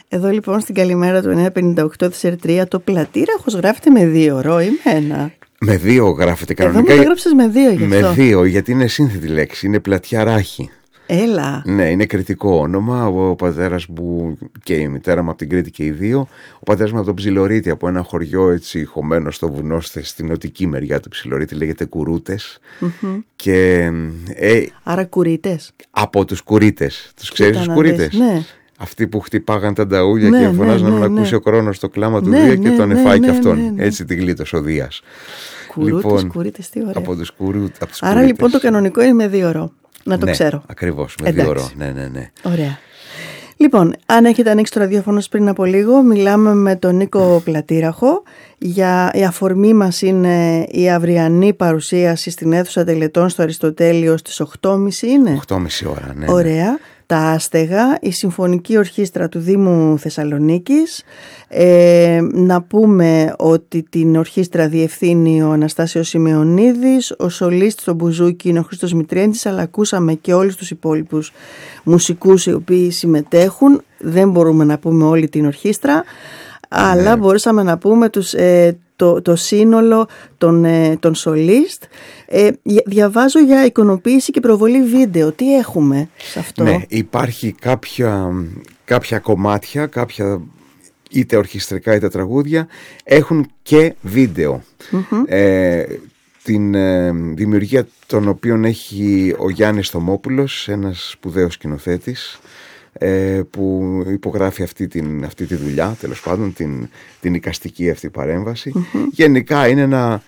Εδώ λοιπόν στην καλημέρα του 958 της Ερτρία το πλατήραχος γράφεται με 2 ρο ή με 1? Με 2 γράφεται κανονικά. Εδώ μου το έγραψες με 2 γι' αυτό. Με 2, γιατί είναι σύνθετη λέξη, είναι πλατιαράχη. Έλα. Ναι, είναι κριτικό όνομα. Ο πατέρας μου και η μητέρα μου από την Κρήτη και οι δύο. Ο πατέρας μου από τον Ψιλορίτη, από ένα χωριό έτσι χωμένο στο βουνό, στην νοτική μεριά του Ψιλορίτη, λέγεται Κουρούτες. Και, άρα Κουρίτες. Από τους Κουρίτες. Τους ξέρεις τους Κουρίτες? Ναι. Αυτοί που χτυπάγαν τα νταούλια και φωνάζαν να ακούσει ο Κρόνος το κλάμα του Δία και τον εφάει και αυτόν. Έτσι την γλίτωσε ο Δίας. Κουρίτες, τι ωραία. Από τους Κουρίτες. Άρα λοιπόν το κανονικό είναι με 2 ρο. Να το ξέρω. Ακριβώς, με 2 ρο. Ναι. Ωραία. Λοιπόν, αν έχετε ανοίξει το ραδιόφωνο πριν από λίγο, μιλάμε με τον Νίκο Πλατήραχο. Η αφορμή μας είναι η αυριανή παρουσίαση στην αίθουσα τελετών στο Αριστοτέλειο στις 8.30 είναι. 8.30 ώρα, ναι. Ωραία. Τα Άστεγα, η Συμφωνική Ορχήστρα του Δήμου Θεσσαλονίκης. Να πούμε ότι την ορχήστρα διευθύνει ο Αναστάσιος Σημεωνίδης, ο σολίστ στο μπουζούκι είναι ο Χρήστος Μητρέντης, αλλά ακούσαμε και όλους τους υπόλοιπους μουσικούς οι οποίοι συμμετέχουν. Δεν μπορούμε να πούμε όλη την ορχήστρα, αλλά μπορούσαμε να πούμε το σύνολο των σολίστ. Διαβάζω για εικονοποίηση και προβολή βίντεο. Τι έχουμε σε αυτό? Ναι, υπάρχει κάποια κομμάτια, κάποια είτε ορχιστρικά είτε τραγούδια έχουν και βίντεο. Την δημιουργία των οποίων έχει ο Γιάννης Θωμόπουλος, ένας σπουδαίος σκηνοθέτης, που υπογράφει αυτή τη δουλειά, τέλος πάντων την εικαστική αυτή παρέμβαση. Γενικά είναι ένα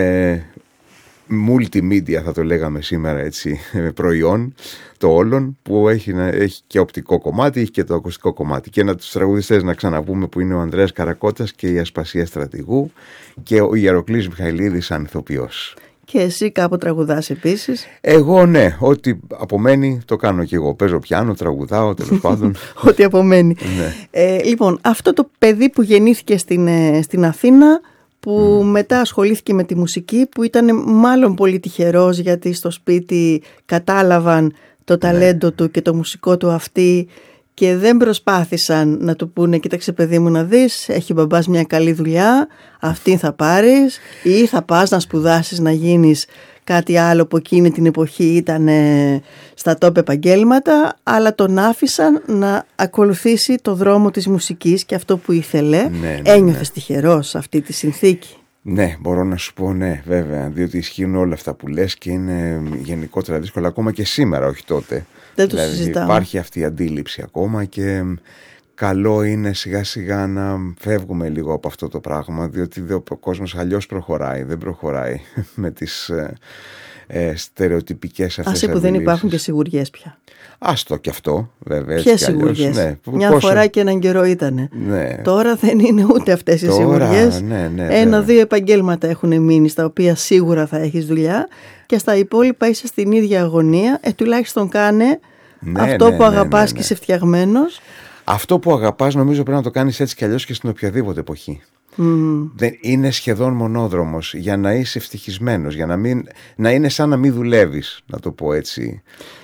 multimedia, θα το λέγαμε σήμερα έτσι, προϊόν το όλων, που έχει και οπτικό κομμάτι, έχει και το ακουστικό κομμάτι. Και τους τραγουδιστές να ξαναπούμε, που είναι ο Ανδρέας Καρακώτας και η Ασπασία Στρατηγού και ο Ιεροκλής Μιχαηλίδης σαν ηθοποιός. Και εσύ κάπου τραγουδάς επίσης? Εγώ ναι, ό,τι απομένει το κάνω και εγώ. Παίζω πιάνο, τραγουδάω, τέλος πάντων. Ό,τι απομένει. Ναι. Λοιπόν, αυτό το παιδί που γεννήθηκε στην Αθήνα, που μετά ασχολήθηκε με τη μουσική, που ήταν μάλλον πολύ τυχερός, γιατί στο σπίτι κατάλαβαν το ταλέντο του και το μουσικό του αυτή και δεν προσπάθησαν να του πούνε «Κοίταξε παιδί μου να δεις, έχει μπαμπάς μια καλή δουλειά, αυτή θα πάρεις ή θα πας να σπουδάσεις να γίνεις κάτι άλλο που εκείνη την εποχή ήταν στα top επαγγέλματα», αλλά τον άφησαν να ακολουθήσει το δρόμο της μουσικής και αυτό που ήθελε. Ένιωθες τυχερός σε αυτή τη συνθήκη? Ναι, μπορώ να σου πω ναι, βέβαια, διότι ισχύουν όλα αυτά που λες και είναι γενικότερα δύσκολα ακόμα και σήμερα, όχι τότε. Δεν το συζητάμε. Υπάρχει αυτή η αντίληψη ακόμα και καλό είναι σιγά σιγά να φεύγουμε λίγο από αυτό το πράγμα, διότι ο κόσμος αλλιώς προχωράει, δεν προχωράει με τις στερεοτυπικές αυτές αντιλήψεις. Άσε που δεν υπάρχουν και σιγουριές πια. Άστο και αυτό βέβαια. Ποιες σιγουριές? Ναι, μια φορά και έναν καιρό ήτανε. Ναι. Τώρα δεν είναι ούτε αυτές οι σιγουριές. Ναι, 1-2 επαγγέλματα έχουν μείνει στα οποία σίγουρα θα έχεις δουλειά και στα υπόλοιπα είσαι στην ίδια αγωνία. Τουλάχιστον κάνε αυτό που αγαπάς και είσαι φτιαγμένος. Αυτό που αγαπάς νομίζω πρέπει να το κάνεις έτσι κι αλλιώς και στην οποιαδήποτε εποχή. Είναι σχεδόν μονόδρομος για να είσαι ευτυχισμένος, για να είναι σαν να μην δουλεύεις, να το πω έτσι.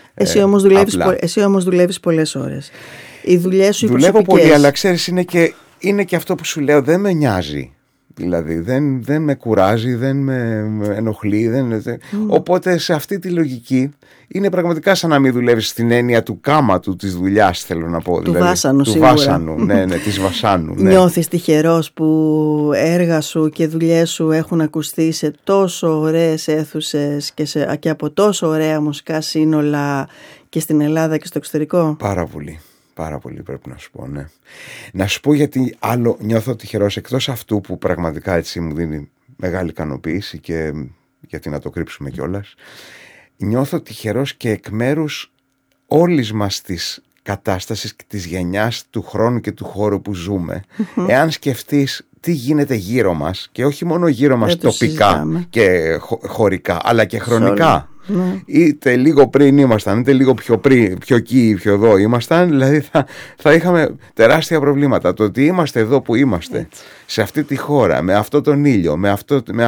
Εσύ όμως δουλεύεις πολλές ώρες. Οι δουλειές σου δουλεύω πολύ, αλλά ξέρεις είναι και αυτό που σου λέω, δεν με νοιάζει. Δηλαδή δεν με κουράζει, δεν με ενοχλεί, οπότε σε αυτή τη λογική είναι πραγματικά σαν να μην δουλεύεις στην έννοια του κάματου της δουλειάς, θέλω να πω. Του βάσανου σίγουρα. Του βάσανου, της βασάνου. Ναι. Νιώθεις τυχερός που έργα σου και δουλειές σου έχουν ακουστεί σε τόσο ωραίες αίθουσες και από τόσο ωραία μουσικά σύνολα και στην Ελλάδα και στο εξωτερικό? Πάρα πολύ. Πάρα πολύ πρέπει να σου πω, ναι. Να σου πω γιατί άλλο νιώθω τυχερός, εκτός αυτού που πραγματικά έτσι μου δίνει μεγάλη ικανοποίηση και γιατί να το κρύψουμε κιόλας. Νιώθω τυχερός και εκ μέρους όλης μας της κατάστασης και της γενιάς, του χρόνου και του χώρου που ζούμε. Εάν σκεφτείς τι γίνεται γύρω μας και όχι μόνο γύρω μας τοπικά και χωρικά, αλλά και χρονικά. Είτε λίγο πριν ήμασταν, είτε λίγο πιο εκεί, πιο εδώ ήμασταν, δηλαδή θα είχαμε τεράστια προβλήματα. Το ότι είμαστε εδώ που είμαστε, σε αυτή τη χώρα, με αυτό τον ήλιο, με